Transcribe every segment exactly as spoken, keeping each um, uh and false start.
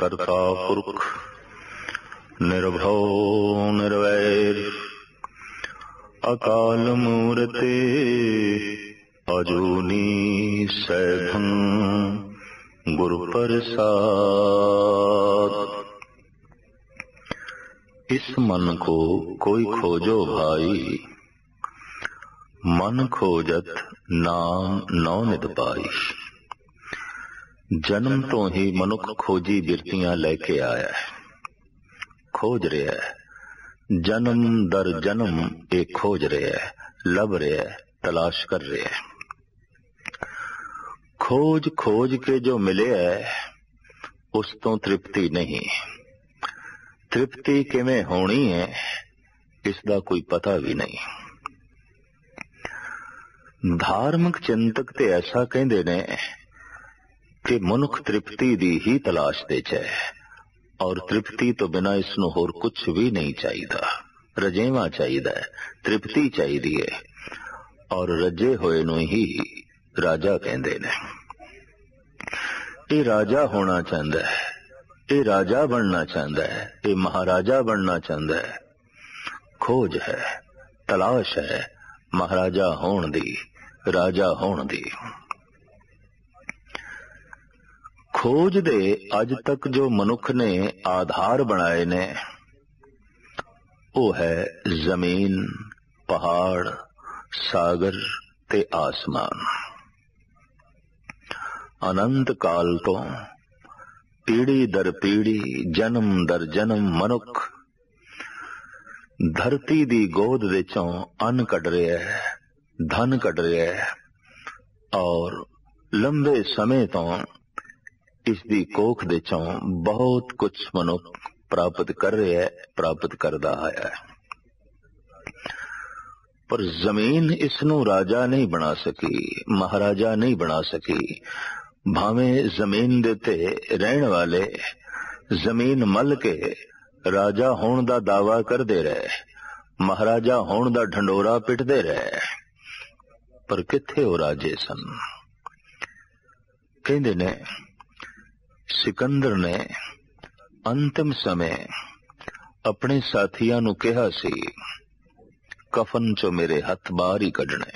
करता पुरख निर्भव निर्वैर अकाल मूर्ति अजूनी सैभं गुरु प्रसाद। इस मन को कोई खोजो भाई, मन खोजत नाम नौ निध पाई। जन्म तो ही मनुख खोजी बिरतियां लेके आया है, खोज रहा है, जन्म दर जन्म एक खोज रहा है, लब रहा है, तलाश कर रहा है। खोज खोज के जो मिले है उस तो तृप्ति नहीं, तृप्ति किवें होनी है इसका कोई पता भी नहीं। धार्मिक चिंतक ते ऐसा कहते ने कि मनुख तृप्ति दी ही तलाश दे है और तृप्ति तो बिना इसनों होर कुछ भी नहीं चाहिए। रजेवा चाहिए, तृप्ति चाहिए और रजे होए नूं ही राजा कहते ने। ये राजा होना चाहता है, ये राजा बनना चाहता है, ये महाराजा बनना चाहता है। खोज है, तलाश है महाराजा होण दी, राजा होण दी। खोज दे अज तक जो मनुख ने आधार बनाए ने वो है जमीन, पहाड़, सागर ते आसमान। अनंत काल तो पीढ़ी दर पीढ़ी, जन्म दर जन्म मनुख धरती दी गोद विचों अन्न कढ रहा है, धन कढ रहा है और लंबे समय तो इसदी कोख दे चों बहुत कुछ मनुख प्राप्त कर रहा है, प्राप्त करदा आया है। पर जमीन इसनों राजा नहीं बना सकी, महाराजा नहीं बना सकी। भावें जमीन देते रहने वाले जमीन मल के राजा होण दा दावा कर दे रहे, महाराजा होण दा ढंडोरा पिटदे रहे, पर किथे वो राजे सन। कहंदे ने सिकंदर ने अंतिम समय अपने साथियों नूं कहा सी, कफन चो मेरे हथ बाहर ही कढने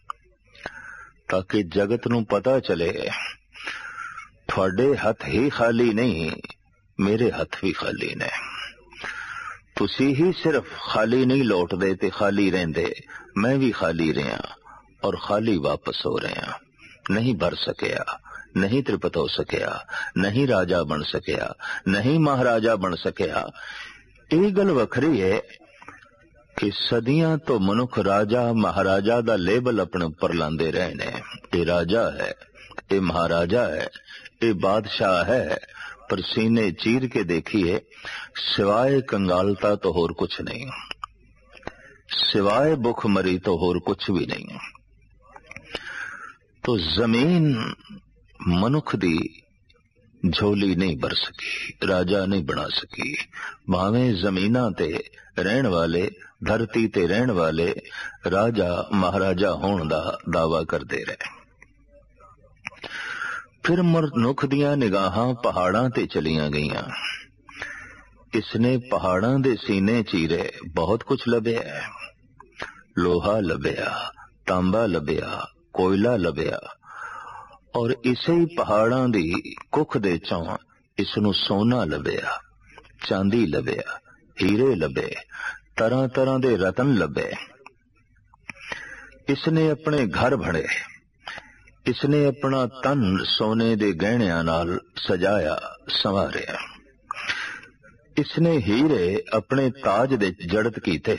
ताकि जगत नूं पता चले थोड़े हथ ही खाली नहीं, मेरे हथ भी खाली ने। तुसी ही सिर्फ खाली नहीं लौट दे ते खाली रहंदे, मैं भी खाली रहा और खाली वापस हो रहा। नहीं भर सकिया, नहीं तृप्त हो सकिया, नहीं राजा बन सकिया, नहीं महाराजा बन सकिया। ये गल वखरी है कि सदियां तो मनुख राजा महाराजा दा लेबल अपने ऊपर लांदे रहे ने। ये राजा है, ये महाराजा है, ये बादशाह है, पर सीने चीर के देखिए सिवाय कंगालता तो होर कुछ नहीं, सिवाय भुखमरी तो होर कुछ भी नहीं। तो जमीन मनुख दी झोली नहीं भर सकी, राजा नहीं बना सकी। भावें जमीना ते रहन वाले, धरती ते रहन वाले राजा महाराजा होण दा दावा करते रहे। फिर मनुख दियां निगाहां पहाड़ां ते चलियां गईयां। इसने पहाड़ां दे सीने चीरे, बहुत कुछ लभ्या, लोहा लभ्या, तांबा लभ्या, कोयला लभ्या और इसे ही पहाड़ां दी कुख दे चों इसनू सोना लभ्या, चांदी लभ्या, हीरे लभे, तरह तरह दे रतन लभे। इसने अपने घर भरे, इसने अपना तन सोने दे गहणियां नाल सजाया संवारिया। इसने हीरे अपने ताज दे जड़त कीते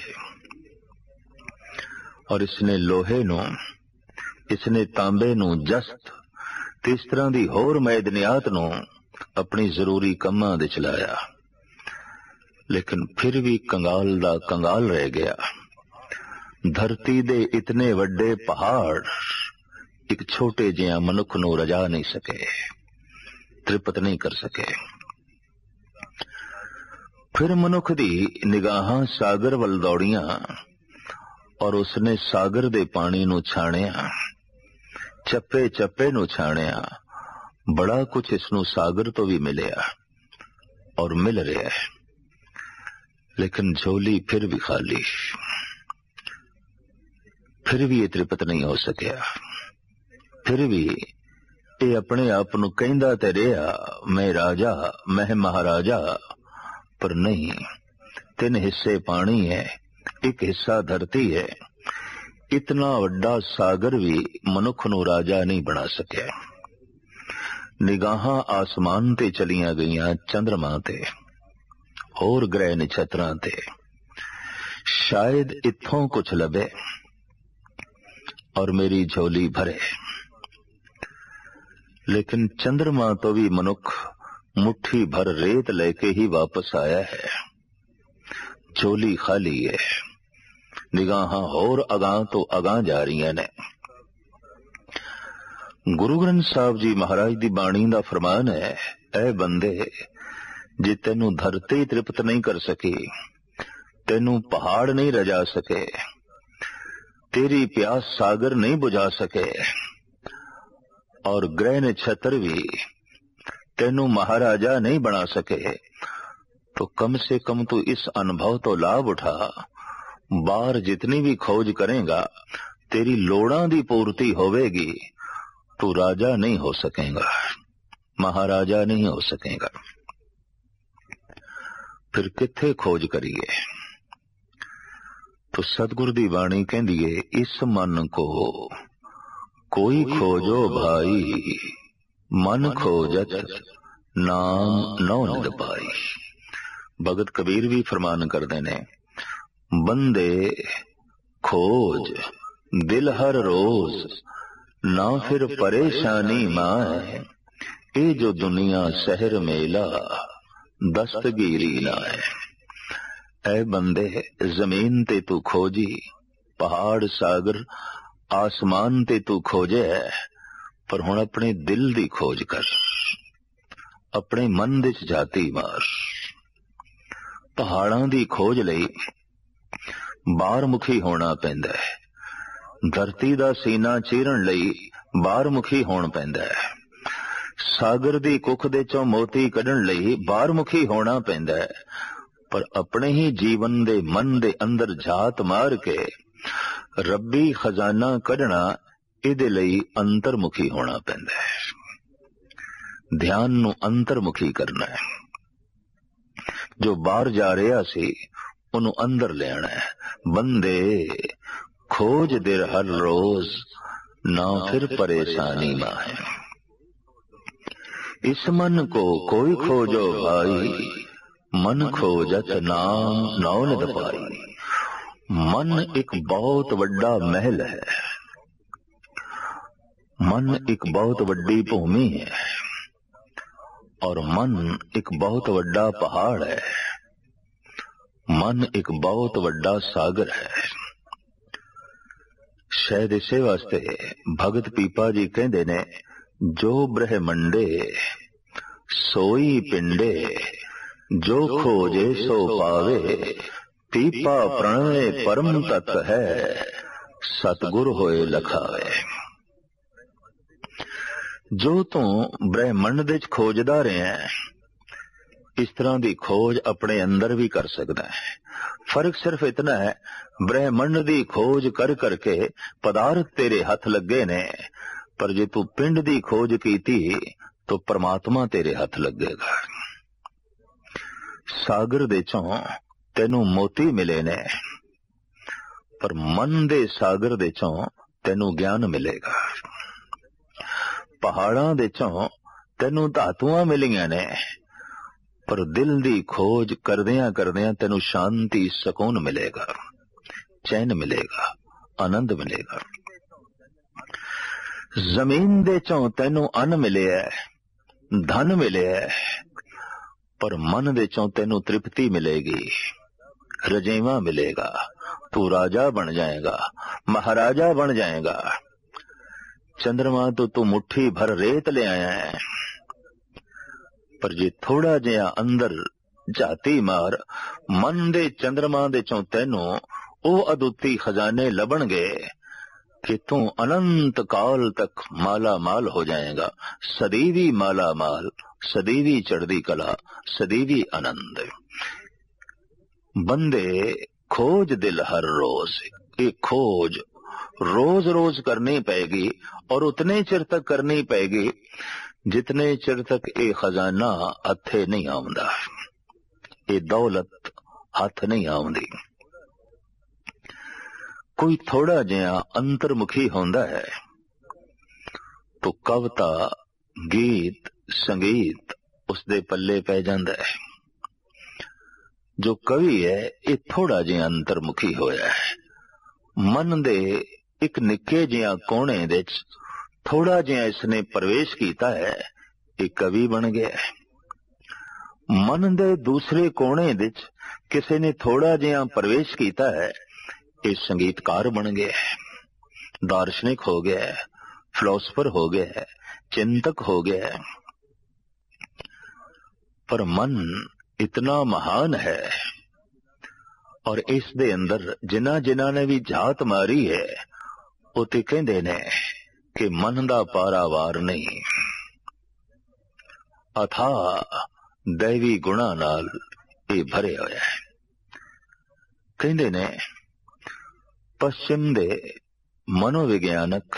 और इसने लोहे नू, इसने तांबे नू जस्त ते इस तरह दी होर मैदनियात नू अपनी जरूरी कम्मां दे चलाया। लेकिन फिर भी कंगाल दा कंगाल रह गया। धरती दे इतने वड्डे पहाड़ एक छोटे जिहा मनुख नू रजा नहीं सके, तृप्त नहीं कर सके। फिर मनुख दी निगाहां सागर वल दौड़ियां और उसने सागर दे पानी नू छाणिया, चप्पे चप्पे नू छाणिया। बड़ा कुछ इसनू सागर तो भी मिलिया, और मिल रहा है, लेकिन झोली फिर भी खाली, फिर भी ये तृप्त नहीं हो सकिया। फिर भी ये अपने आप नूं कहंदा ते रहा मैं राजा, मैं महाराजा, पर नहीं। तीन हिस्से पानी है, एक हिस्सा धरती है। इतना वड्डा सागर भी मनुख नूं राजा नहीं बना सकिया। निगाहां आसमान ते चलियां गईयां, चंद्रमा ते होर ग्रह नक्षत्रां ते, शायद इत्थों कुछ लभे और मेरी झोली भरे। लेकिन चंद्रमा तो भी मनुख मुट्ठी भर रेत लेके ही वापस आया है। झोली खाली है, निगाहां होर अगां तो अगां जा रही ने। गुरु ग्रंथ साहब जी महाराज दी बाणी दा फरमान है, ऐ बंदे, जे तेनू धरती तृप्त नहीं कर सकी, तेनू पहाड़ नहीं रजा सके, तेरी प्यास सागर नहीं बुझा सके, और ग्रह नक्षत्र भी तेनू महाराजा नहीं बना सके, तो कम से कम तू इस अनुभव तो लाभ उठा। बाहर जितनी भी खोज करेगा, तेरी लोड़ां दी पूर्ति होवेगी, तू राजा नहीं हो सकेगा, महाराजा नहीं हो सकेगा। फिर किथे खोज करिए? तो सतगुरु दी बाणी कहंदी है, इस मन को कोई खोजो भाई, मन खोजत नाम नौ निद पाई। भगत कबीर भी फरमान करते ने, बंदे खोज दिल हर रोज, ना फिर परेशानी माए, ए जो दुनिया शहर मेला दस्तगीरी ना है। ऐ बंदे, जमीन ते तू खोजी, पहाड़ सागर आसमान ते तू खोजे, पर हुण अपने दिल दी खोज कर, अपने मन दे जाती मार। पहाड़ां दी खोज लई बाहर मुखी होना पैंदा है, धरती दा सीना चीरन लई बाहर मुखी होना पैंदा है, सागर दी कुख दे चों मोती कढण लई बाहर मुखी होना पैंदा है, पर अपने ही जीवन दे मन दे अंदर झात मार के रब्बी खजाना कढना, इहदे लई अंतरमुखी होना पैंदा है। ध्यान नूं अंतरमुखी करना है। जो बाहर जा रहा सी उन्हों अंदर ले आना है। बंदे खोज दिल हर रोज, ना फिर परेशानी ना है। इस मन को कोई खोजो भाई, मन खोजत नाम नौ निद पाई। मन एक बहुत बड़ा महल है, मन एक बहुत बड़ी भूमि है, और मन एक बहुत बड़ा पहाड़ है, मन एक बहुत बड़ा सागर है। शायद इसे वास्ते भगत पीपा जी कहते ने, जो ब्रह्मंडे सोई पिंडे, जो खोजे सो पावे, पीपा प्रणय परम तत्व है, सतगुर होए लखावे। जो तू ब्रह्मंड दे खोजदा रहे हैं, इस तरह की खोज अपने अंदर भी कर सकता है। फर्क सिर्फ इतना है, ब्रह्मंड की खोज कर करके पदार्थ तेरे हाथ लगे ने, पर जे तू पिंड की खोज कीती तो परमात्मा तेरे हाथ लगेगा। सागर दे चों तेनू मोती मिले ने, पर मन दे सागर दे चों तेनू ज्ञान मिलेगा। पहाड़ां दे चों तेनू धातुआं मिलियां ने, पर दिल दी खोज करदियां करदियां तेनू शांति सुकून मिलेगा, चैन मिलेगा, आनंद मिलेगा। जमीन दे चों तेनू अन्न मिले है, धन मिले है, पर मन दे चों तेनू तृप्ति मिलेगी, रजेवा मिलेगा। तू राजा बन जाएगा, महाराजा बन जाएगा। चंद्रमा तो तू मुट्ठी भर रेत ले आया है, पर जे थोड़ा जिहा अंदर जाती मार, मन दे चंद्रमा दे चों तेनू ओ अदुੱਤੀ खजाने लभणगे कि तू अनंत काल तक माला माल हो जाएगा, सदैवी माला माल, सदैवी चढ़दी कला, सदैवी आनंद। बंदे खोज दिल हर रोज, ये खोज रोज रोज करनी पड़ेगी और उतने चिर तक करनी पड़ेगी जितने चिर तक ये खजाना हथे नहीं आउंदा, ये दौलत हथ नहीं आउंदी। कोई थोड़ा जिहा अंतर्मुखी होंदा है तो कविता, गीत, संगीत उसदे पल्ले पै जांदा है। जो कवि है ये थोड़ा जिहा अंतर्मुखी होया है, मन दे एक निक्के जिहा कोने विच थोड़ा जिहा इसने प्रवेश कीता है, ये कवि बन गया है। मन दे दूसरे कोने विच किसी ने थोड़ा जिहा प्रवेश कीता है, ये संगीतकार बन गया है, दार्शनिक हो गया है, फिलोसफर हो गया है, चिंतक हो गया है। पर मन इतना महान है और इस दे अंदर जिन्हां जिन्हां ने भी झात मारी है वो ते कहंदे ने कि मन दा पारावार नहीं, अथा दैवी गुणा नाल ये भरे होया है। कहंदे ने पश्चिम दे मनोविज्ञानक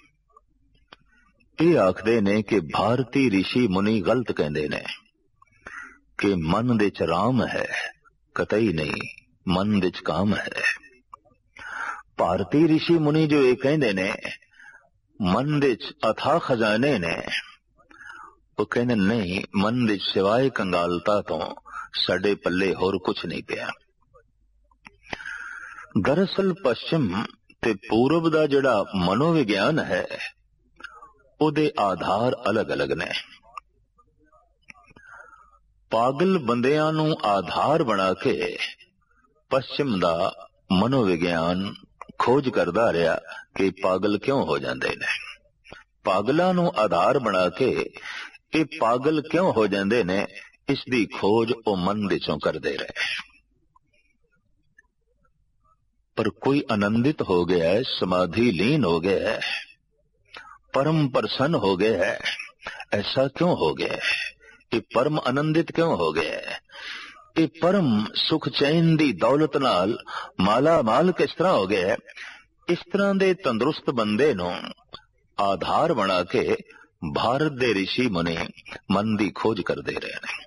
ये आखदे ने कि भारती ऋषि मुनि गलत कहंदे ने कि मन दे च राम है, कतई नहीं, मन दे च काम है। भारती ऋषि मुनि जो ये कहंदे ने मन दे च अथा खजाने ने, वो कहंदे नहीं, मन दे सिवाय कंगालता तो साडे पल्ले होर कुछ नहीं पिया। दरअसल पश्चिम ते पूरब दा जिहड़ा मनोविज्ञान है उहदे आधार अलग अलग ने। पागल बंदियां नूं आधार बना के पश्चिम दा मनोविज्ञान खोज करदा रहा कि पागल क्यों हो जांदे ने। पागलां नूं आधार बना के ये पागल क्यों हो जांदे ने, इसदी खोज ओ मन दे चों करदे रहे। पर कोई आनंदित हो गया है, समाधि लीन हो गया है, परम प्रसन्न हो गया है, ऐसा क्यों हो गया है? ये परम आनंदित क्यों हो गया है? ये परम सुख चैन दी दौलत नाल माला माल किस तरह हो गया है? इस तरह दे तंदुरुस्त बंदे नूं आधार बना के भारत दे ऋषि मुनि मन दी खोज करदे रहे ने।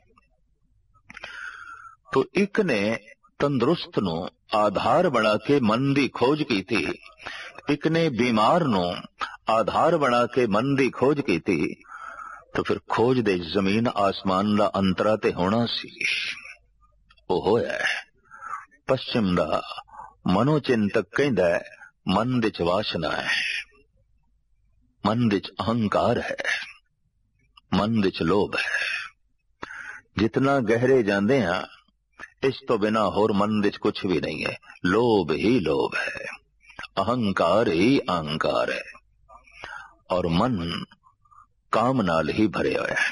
तो एक ने तंदुरुस्त नूं आधार बना के मन दी खोज की थी, एक ने बीमार नूं आधार बना के मन दी खोज की थी, तो फिर खोज दे जमीन आसमान दा अंतरा ते होना सी। वो होया है। पश्चिम दा मनोचिंतक कहंदा है मन दे च वासना है, मन दे च अहंकार है, मन दे च लोभ है। जितना गहरे जांदे हैं इस तो बिना होर मन दे च कुछ भी नहीं है। लोभ ही लोभ है, अहंकार ही अहंकार है और मन काम नाल ही भरे हुए है।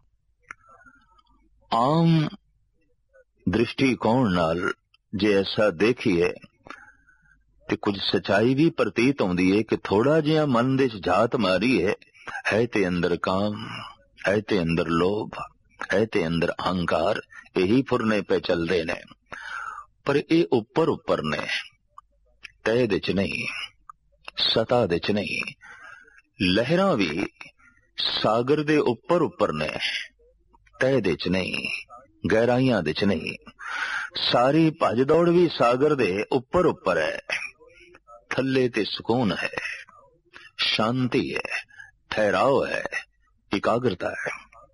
आम दृष्टिकोण नाल जे ऐसा देखिए ते कुछ सच्चाई भी प्रतीत होंदी है कि थोड़ा जिहा मन दे झात मारी है, है ते अंदर काम, है ते अंदर लोभ, है ते अंदर अहंकार, यही फुरने पे चल रहे ने। पर ये उपर उपर ने, तय दे च नहीं, सता दे च नहीं। लहरां भी सागर दे उपर उपर ने, तय दे च नहीं, गहराइयां दे च नहीं। सारी भज दौड़ भी सागर दे उपर उपर है, थल्ले ते सुकून है, शांति है, ठहराव है, एकाग्रता है।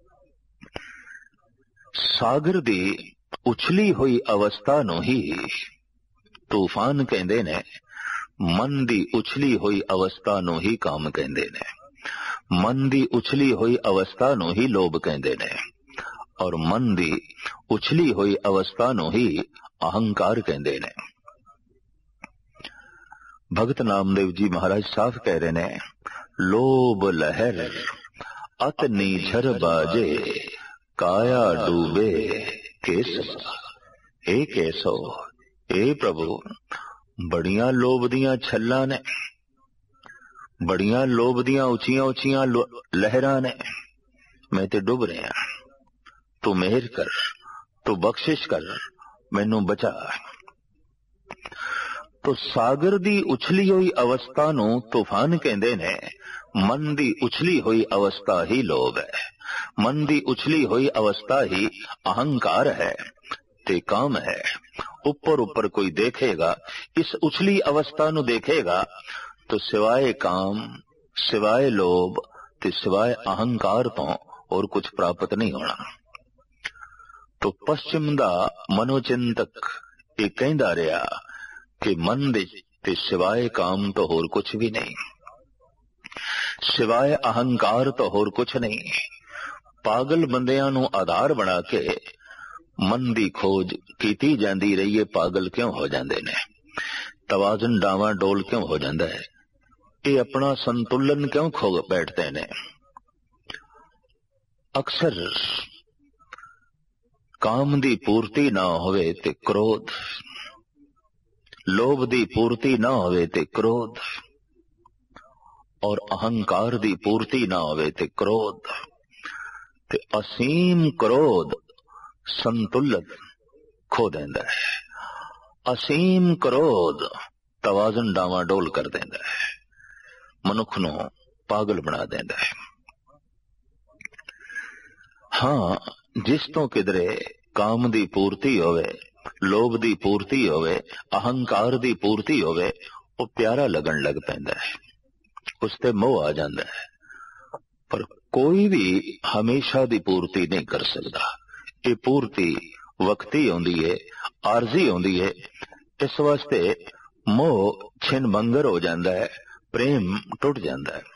सागर दी उछली हुई अवस्था नूं ही तूफान कहंदे ने, मन दी उछली हुई अवस्था नूं ही काम कहंदे ने, मन दी उछली हुई अवस्था नूं ही लोभ कहंदे ने और मन दी उछली हुई अवस्था नूं ही अहंकार कहंदे ने। भगत नामदेव जी महाराज साफ कह रहे ने, लोभ लहर अत नीझर बाजे, काया डूबे केसवा। हे केसो, हे प्रभु, बड़ियां लोभ दियां छल्लां ने, बड़ियां लोभ दियां उचियां उचियां लहरां ने, मैं ते डुब रहा, तू मेहर कर, तू बख्शिश कर, मैनू बचा। तो सागर दी उछली हुई अवस्था नू तूफान कहंदे ने। मन दी उछली हुई अवस्था ही लोभ है, मन दी उछली हुई अवस्था ही अहंकार है ते काम है। ऊपर ऊपर कोई देखेगा, इस उछली अवस्था नू देखेगा तो सिवाय काम, सिवाय लोभ ते सिवाय अहंकार तो और कुछ प्राप्त नहीं होना। तो पश्चिम दा मनोचिंतक ये कहंदा रहा कि मन दे ते सिवाय काम तो होर कुछ भी नहीं, सिवाय अहंकार तो होर कुछ नहीं। पागल बंदियां नू आधार बना के मन दी खोज कीती जांदी रही है। पागल क्यों हो जांदे ने, तवाजन डावा डोल क्यों हो जांदा है, ये अपना संतुलन क्यों खो बैठते ने। अक्सर काम दी पूर्ति ना होवे ते क्रोध, लोभ दी पूर्ति ना होवे ते क्रोध, और अहंकार दी पूर्ति ना होवे ते क्रोध, ते असीम क्रोध संतुलन खो देंदा है। असीम क्रोध तवाजन डावाडोल कर देंदा है, मनुख नू पागल बना देंदा है। हाँ, जिस तो किधरे काम दी पूर्ति होवे, लोभ दी पूर्ति होवे, अहंकार दी पूर्ति होवे, वो प्यारा लगन लग पैंदा है, उसते मोह आ जांदा है। पर कोई भी हमेशा दी पूर्ति नहीं कर सकदा। ये पूर्ति वक्ती होंदी है, आरजी होंदी है। इस वास्ते मोह छिन भंगर हो जांदा है, प्रेम टुट जांदा है।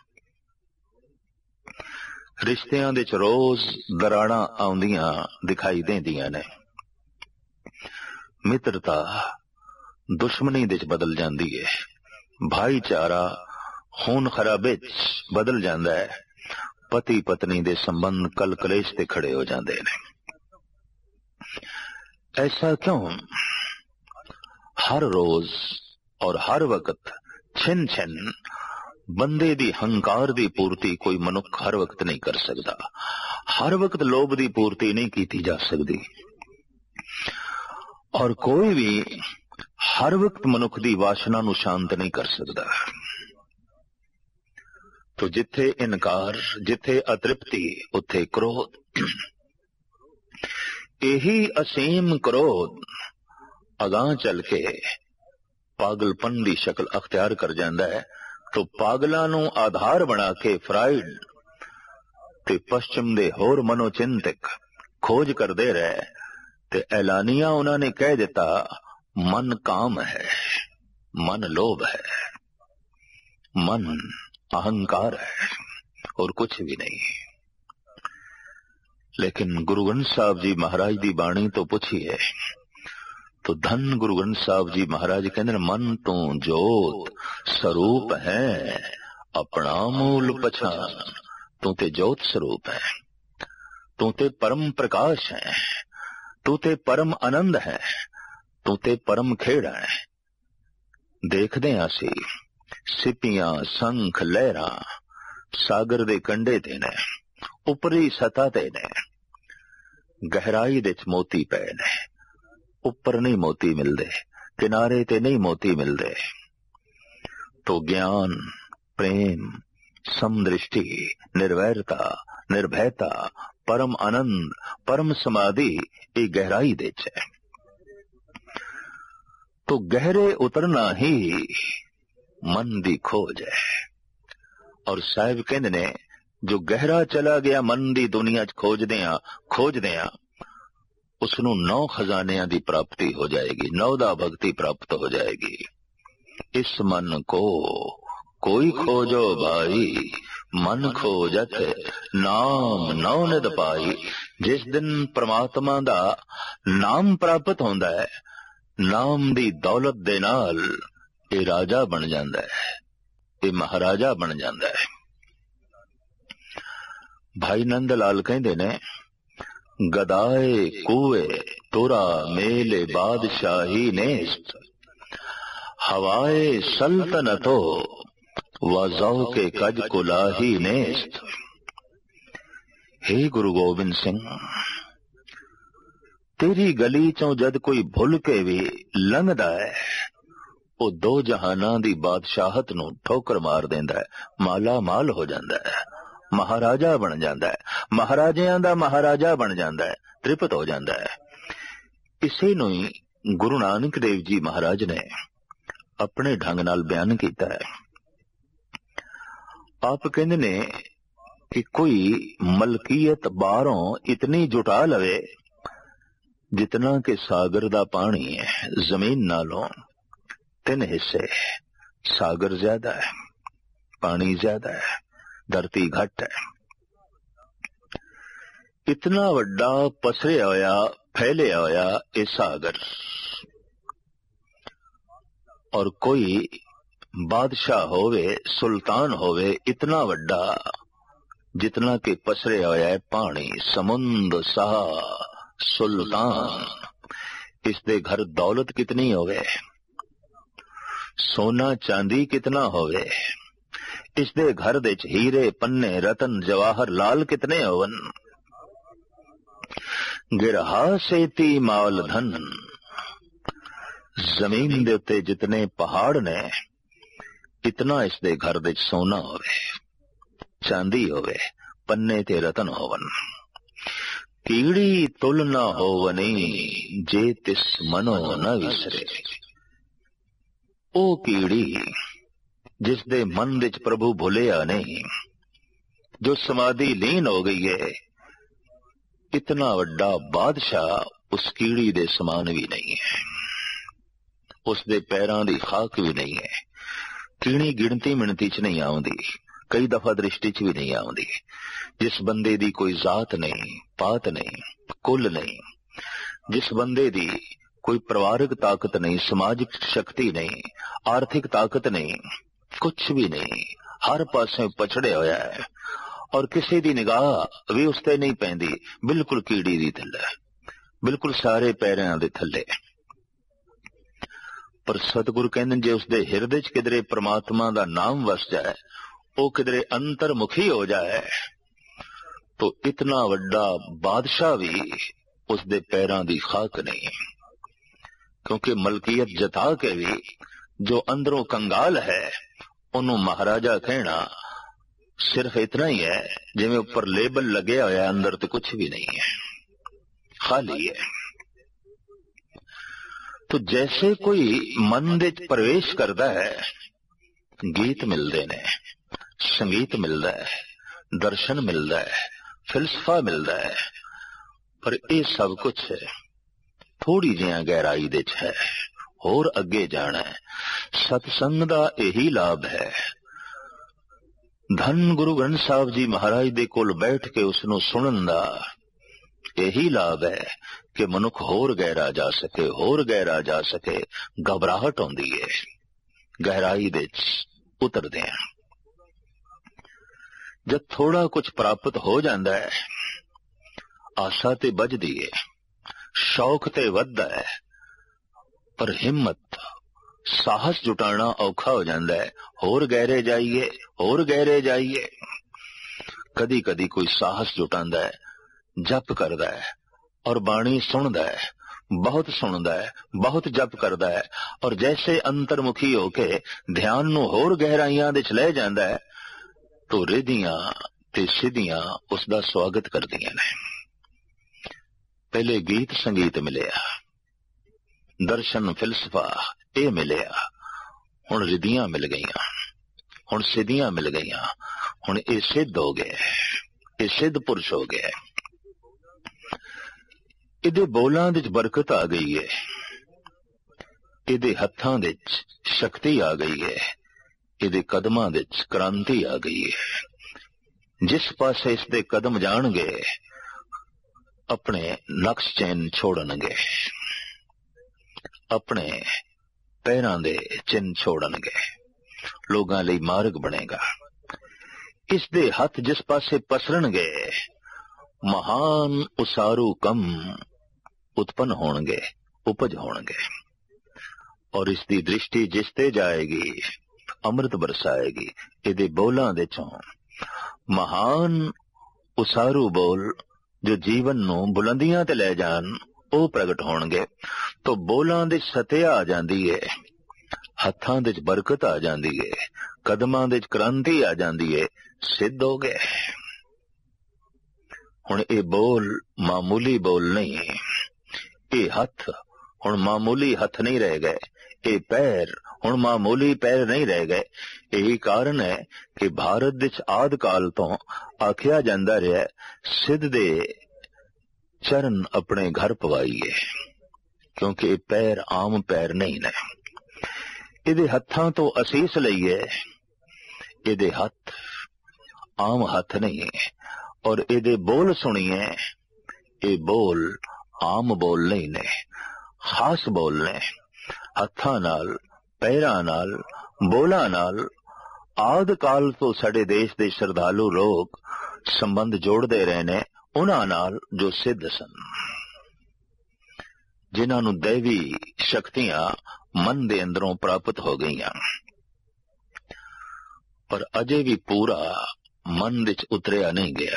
रिश्तियां दे च रोज दराड़ा आउंदियां दिखाई देंदियां ने। मित्रता दुश्मनी दे च बदल जांदी है, भाईचारा खून खराबे च बदल जांदा है, पति पत्नी दे संबंध कल कलेश ते खड़े हो जांदे ने। ऐसा क्यों? हर रोज और हर वक्त छिन छिन बंदे दी हंकार दी पूर्ति कोई मनुख हर वक्त नहीं कर सकता। हर वक्त लोभ दी पूर्ति नहीं की जा सकती, और कोई भी हर वक्त मनुख दी वासना नू शांत नहीं कर सकता। तो जिथे इनकार, जिथे अतृप्ति, उथे क्रोध। यही असीम क्रोध अगां चल के पागलपन दी शक्ल अख्तियार कर जांदा है। तो पागलां नू आधार बना के फ्राइड ते पश्चिम दे होर मनोचिंतक खोज करदे रहे, ते ऐलानिया उन्होंने कह दिता मन काम है, मन लोभ है, मन अहंकार है, और कुछ भी नहीं। लेकिन गुरु ग्रंथ साहब जी महाराज दी बाणी तो पूछिए तो धन गुरु ग्रंथ साहब जी महाराज कहते मन तू जोत स्वरूप है, अपना मूल पछान। तू ते जोत स्वरूप है, तू ते परम प्रकाश है, तू ते परम आनंद है, तू ते परम खेड़ा है। देखदे आसी सिपियां संख लहरां सागर दे कंडे ते ने, उपरी सतह ते ने, गहराई दे च मोती पए ने। उपर नहीं मोती मिलदे, किनारे ते नहीं मोती मिलदे। तो ज्ञान, प्रेम, समदृष्टि, निर्वैरता, निर्भयता, परम आनंद, परम समाधि ये गहराई दे च है। तो गहरे उतरना ही मन दी खोज है। और साहिब कहंदे ने जो गहरा चला गया मन दी दुनिया च खोजदियां खोजदियां उसनू नौ खजानियां दी प्राप्ति हो जाएगी, नौदा भक्ति प्राप्त हो जाएगी। इस मन को कोई खोजो भाई, मन खोजत नाम नौ निध पाई। जिस दिन परमात्मा दा नाम प्राप्त होंदा है, नाम दी दौलत दे नाल ये राजा बन जांदा है, ये महाराजा बन जांदा है। भाई नंद लाल कहंदे ने गदाए कुए तुरा मेले बादशाही नेस्त, हवाए सल्तनतो वाजौ के कज कुलाही नेस्त। हे गुरु गोबिंद सिंह, तेरी गली चों जद कोई भुल के भी लंघदा है, वो दो जहानां दी बादशाहत नूं ठोकर मार देंदा है, माला माल हो जांदा है, महाराजा बन जांदा है, महाराजियां दा महाराजा बन जांदा है, तृप्त हो जांदा है। इसे नूं ही गुरु नानक देव जी महाराज ने अपने ढंग नाल बयान कीता है। आप कहंदे ने कि कोई मलकीयत बाहरों इतनी जुटा लवे जितना कि सागर दा पानी है, जमीन नालों तीन हिस्से, सागर ज्यादा है, पानी ज्यादा है, धरती घट है। इतना वड्डा पसरिया होया फैलिया होया ये सागर, और कोई बादशाह होवे, सुल्तान होवे इतना वड्डा जितना कि पसरिया होया है पानी, समुंद सा सुल्तान। इसदे घर दौलत कितनी होवे, सोना चांदी कितना होवे, इसदे घर दे हीरे पन्ने रतन जवाहर लाल कितने होवन। गिरहा सेती माल धन, जमीन दे उत्ते जितने पहाड़ ने इतना इसदे घर दे सोना होवे, चांदी होवे, पन्ने ते रतन होवन। कीड़ी तुल न होवनी जे तिस मनो न विसरे। ओ कीड़ी जिसदे मन विच प्रभु भुलिया नहीं, जो समाधि लीन हो गई है, इतना वड्डा बादशाह उस कीड़ी दे समान भी नहीं है, उसदे पैरां दी खाक भी नहीं है। कीड़ी गिणती मिणती च नहीं आउंदी, कई दफा दृष्टि च भी नहीं आउंदी। जिस बंदे दी कोई जात नहीं, पात नहीं, कुल नहीं, जिस बंदे दी कोई परिवारिक ताकत नहीं, समाजिक शक्ति नहीं, आर्थिक ताकत नहीं, कुछ भी नहीं, हर पासे पछड़े होया है और किसी दी निगाह भी उसते नहीं पैंदी, बिल्कुल कीड़ी दी थल्ले, बिल्कुल सारे पैरां दे थल्ले। पर सतगुरु कहंदे जे उसदे हिरदे च किधरे परमात्मा दा नाम वस जाए, वो किधरे अंतर्मुखी हो जाए, तो इतना वड्डा बादशाह भी उसदे पैरां दी खाक नहीं। क्योंकि मलकियत जता के भी जो अंदरों कंगाल है उन्हों महाराजा कहना सिर्फ इतना ही है जिवें ऊपर लेबल लगे होया, अंदर तो कुछ भी नहीं है, खाली है। तो जैसे कोई मन दे प्रवेश करता है, गीत मिलते ने, संगीत मिलता है, दर्शन मिलता है, फिलसफा मिलता है, पर यह सब कुछ थोड़ी जिहा गहराई दे है, होर अगे जाना है। सतसंग दा यही लाभ है। धन गुरु ग्रंथ साहब जी महाराज दे कोल बैठ के उसनों सुनन दा यही लाभ है कि मनुख होर गहरा जा सके, होर गहरा जा सके। घबराहट होंदी है, गहराई दे उतरदे हैं। जब थोड़ा कुछ प्राप्त हो जाता है, आशा ते बजदी है, शौक ते वधदा है, पर हिम्मत साहस जुटाना औखा हो जाता है। होर गहरे जाइए, होर गहरे जाइए। कदी कदी कोई साहस जुटांदा है, जप करदा है और बाणी सुनदा है, बहुत सुनदा है, बहुत जप करदा है, और जैसे अंतर्मुखी होके ध्यान नूं होर गहराइयां दे च ले जांदा है, तो रिधियां ते सिद्धियां उसदा स्वागत करदियां ने। पहले गीत संगीत मिलिया, दर्शन फिलसफा ये मिलिया, हुण रिधियां मिल गईयां, हुण सिद्धियां मिल गईयां, हुण ये सिद्ध हो गए, ये सिद्ध पुरुष हो गए। इहदे बोलां विच बरकत आ गई है, इहदे हत्थां विच शक्ति आ गई है, इहदे कदमां विच क्रांति आ गई है। जिस पासे इसदे कदम जाणगे अपने नक्श चैन छोड़नगे, अपने पैरां दे चिन्ह छोड़नगे, लोगां लई मार्ग बनेगा। इसदे हथ जिस पासे पसरनगे महान उसारू कम उत्पन्न होणगे, उपज होणगे, और इसकी दृष्टि जिस ते जाएगी ਅੰਮ੍ਰਿਤ ਬਰਸਾਏਗੀ। ਇਹਦੇ ਬੋਲਾਂ ਦੇ ਚੋਂ ਮਹਾਨ ਉਸਾਰੂ ਬੋਲ ਜੋ ਜੀਵਨ ਨੂੰ ਬੁਲੰਦੀਆਂ ਤੇ ਲੈ ਜਾਣ, ਉਹ ਪ੍ਰਗਟ ਹੋਣਗੇ। ਤੋ ਬੋਲਾਂ ਦੇ ਸਤਿਆ ਆ ਜਾਂਦੀ ਏ, ਹੱਥਾਂ ਦੇ ਚ ਬਰਕਤ ਆ ਜਾਂਦੀ ਏ, ਕਦਮਾਂ ਦੇ ਚ ਕ੍ਰਾਂਤੀ ਆ ਜਾਂਦੀ ਏ, ਸਿੱਧ ਹੋ ਗਏ। ਹੁਣ ਇਹ ਬੋਲ ਮਾਮੂਲੀ ਬੋਲ ਨਹੀਂ, ਇਹ ਹੱਥ ਹੁਣ ਮਾਮੂਲੀ ਹੱਥ ਨਹੀਂ ਰਹਿ ਗਏ, ਇਹ ਪੈਰ ਹੁਣ ਮਾਮੂਲੀ ਪੈਰ ਨਹੀਂ ਰਹਿ ਗਏ। ਇਹੀ ਕਾਰਨ ਹੈ ਕਿ ਭਾਰਤ ਵਿੱਚ ਆਦਿ ਕਾਲ ਤੋਂ ਆਖਿਆ ਜਾਂਦਾ ਰਿਹਾ, ਸਿੱਧ ਦੇ ਚਰਨ ਆਪਣੇ ਘਰ ਪਵਾਈਏ, ਕਿਉਂਕਿ ਇਹ ਪੈਰ ਆਮ ਪੈਰ ਨਹੀਂ ਨੇ। ਇਹਦੇ ਹੱਥਾਂ ਤੋਂ ਅਸੀਸ ਲਈਏ, ਇਹਦੇ ਹੱਥ ਆਮ ਹੱਥ ਨਹੀਂ, ਔਰ ਇਹਦੇ ਬੋਲ ਸੁਣੀਏ, ਇਹ ਬੋਲ ਆਮ ਬੋਲ ਨਹੀਂ ਨੇ, ਖਾਸ ਬੋਲ ਨੇ। ਹੱਥਾਂ ਨਾਲ, ਪੈਰਾਂ ਨਾਲ, ਬੋਲਾਂ ਨਾਲ ਆਦਿ ਕਾਲ ਤੋਂ ਸਾਡੇ ਦੇਸ਼ ਦੇ ਸ਼ਰਧਾਲੂ ਲੋਕ ਸੰਬੰਧ ਜੋੜਦੇ ਰਹੇ ਨੇ ਉਹਨਾਂ ਨਾਲ ਜੋ ਸਿੱਧ ਸਨ, ਜਿਨ੍ਹਾਂ ਨੂੰ ਦੇਵੀ ਸ਼ਕਤੀਆਂ ਮਨ ਦੇ ਅੰਦਰੋਂ ਪ੍ਰਾਪਤ ਹੋ ਗਈਆਂ, ਪਰ ਅਜੇ ਵੀ ਪੂਰਾ ਮਨ ਵਿੱਚ ਉਤਰਿਆ ਨਹੀਂ ਗਿਆ।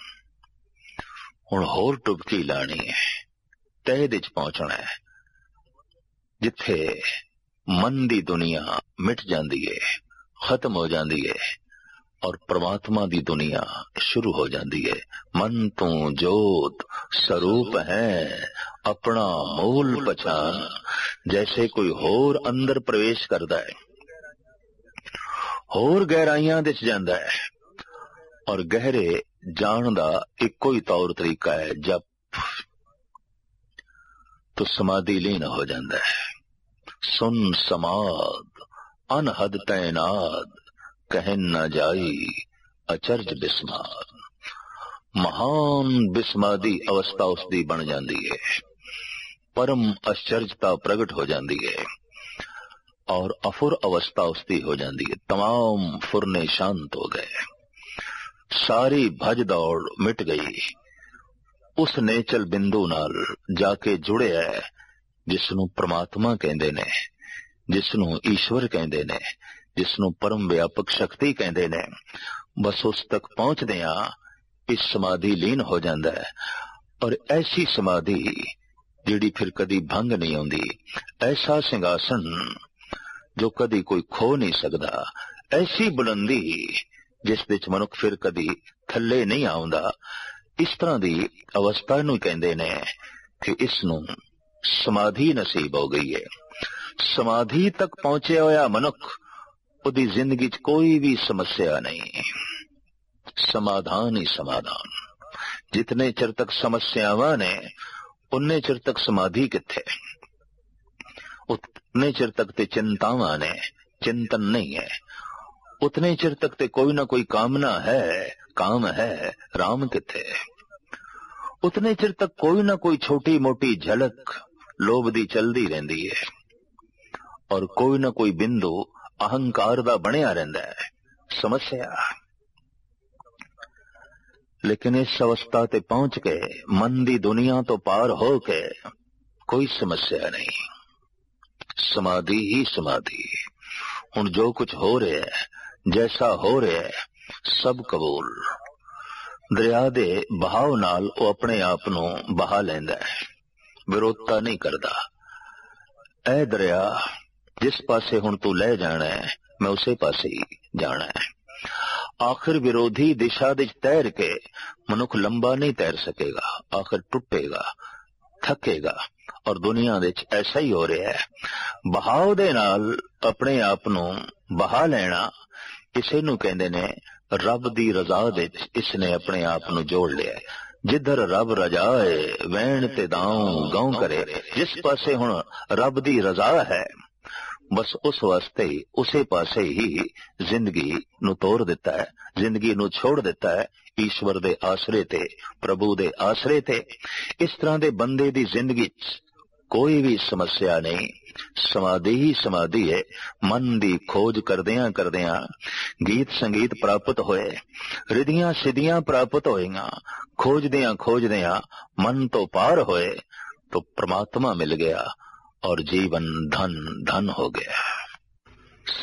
ਹੁਣ ਹੋਰ ਟੁਬਕੀ ਲਾਣੀ ਹੈ, ਤਹਿ ਵਿੱਚ ਪਹੁੰਚਣਾ ਹੈ, ਜਿੱਥੇ ਮਨ ਦੀ ਦੁਨੀਆ ਮਿਟ ਜਾਂਦੀ ਹੈ, ਖਤਮ ਹੋ ਜਾਂਦੀ ਹੈ, ਔਰ ਪ੍ਰਮਾਤਮਾ ਦੀ ਦੁਨੀਆ ਸ਼ੁਰੂ ਹੋ ਜਾਂਦੀ ਹੈ। ਮਨ ਤੂੰ ਜੋਤ ਸਰੂਪ ਹੈ, ਆਪਣਾ ਮੂਲ ਪਛਾਨ। ਜੈਸੇ ਕੋਈ ਹੋਰ ਅੰਦਰ ਪ੍ਰਵੇਸ਼ ਕਰਦਾ ਹੈ, ਹੋਰ ਗਹਿਰਾਈਆਂ ਵਿੱਚ ਜਾਂਦਾ ਹੈ, ਔਰ ਗਹਿਰੇ ਜਾਣ ਦਾ ਇੱਕੋ ਹੀ ਤੌਰ ਤਰੀਕਾ ਹੈ ਜਪ, तो समाधि लीन हो जाता है। सुन समाद अनहद तैनाद कहन न जाई अचरज बिस्माद। महान बिस्मादी अवस्था उसकी बन जाती है, परम आश्चर्यता प्रगट हो जाती है और अफुर अवस्था उसकी हो जाती है। तमाम फुरने शांत हो गए, सारी भज दौड़ मिट गई। उस नेचल बिंदु नाल जाके जुड़िया है जिसनू परमात्मा कहंदे ने, जिसनू ईश्वर कहंदे ने, जिसनू परम व्यापक शक्ति कहंदे ने। बस उस तक पहुंचदे आ इस समाधि लीन हो जाता है। और ऐसी समाधि जिहड़ी फिर कदी भंग नहीं होंदी, ऐसा सिंघासन जो कदी कोई खो नहीं सकदा, ऐसी बुलंदी जिस विच मनुख फिर कदी थल्ले नहीं आउंदा। इस तरह की अवस्था नूं कहंदे ने कि इसनू समाधि नसीब हो गई है। समाधि तक पहुंचे होया मनुख, उदी जिंदगी च कोई भी समस्या नहीं, समाधान ही समाधान। जितने चिर तक समस्यावां ने उन्ने चिर तक समाधि किथे, उतने चिर तक ते चिंतावां ने, चिंतन नहीं है। उतने चिर तक ते कोई ना कोई कामना है, काम है, राम किथे। उतने चिर तक कोई ना कोई छोटी मोटी झलक लोभ दी चलदी रहंदी है और कोई ना कोई बिंदु अहंकार दा बनिया रहंदा है, समस्या। लेकिन इस अवस्था ते पहुंच के मन दी दुनिया तो पार हो के कोई समस्या नहीं, समाधि ही समाधि। हुण जो कुछ हो रहा है, जैसा हो रहा है, सब कबूल। दरिया दे बहाव नाल वो अपने आप नूं बहा लैंदा है, विरोधता नहीं करता। ऐ दरिया जिस पासे हुण तू ले जाना है, मैं उसे पासे ही जाना है। आखिर विरोधी दिशा विच तैर के मनुख लंबा नहीं तैर सकेगा, आखिर टुटेगा, थकेगा। और दुनिया विच ऐसा ही हो रहा है। बहाव दे नाल अपने आप नूं बहा लेना, इसे नूं कहंदे ने रब दी रजा विच इसने अपने आप नूं जोड़ लिया। जिधर रब रजाए वैण ते दाऊं गांव करे। जिस पासे हुण रब दी रजा है, बस उस वास्ते ही उसे पासे ही जिंदगी नूं तोड़ दिता है, जिंदगी नूं छोड़ दिता है ईश्वर दे आसरे ते, प्रभु दे आसरे ते। इस तरह दे बंदे दी जिंदगी च कोई भी समस्या नहीं, समाधि ही समाधि है। मन दी खोज करदियां करदियां गीत संगीत प्राप्त होए, रिधियां सिद्धियां प्राप्त होएगा। खोजदियां खोजदियां मन तो पार होए तो परमात्मा मिल गया और जीवन धन धन हो गया।